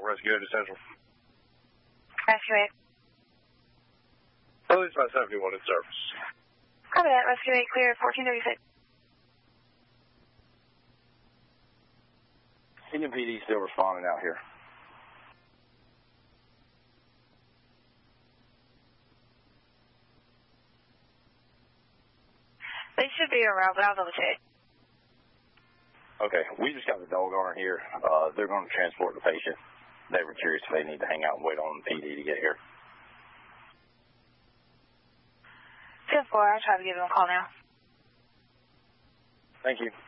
Rescue 8 to Central. Rescue 8. Police 571 in service. Copy that. Rescue 8 clear 1436. Indian PD still responding out here. They should be around, but I'll double check. Okay, we just got the dog owner here. They're going to transport the patient. They were curious if they need to hang out and wait on the PD to get here. 10-4, I'll try to give them a call now. Thank you.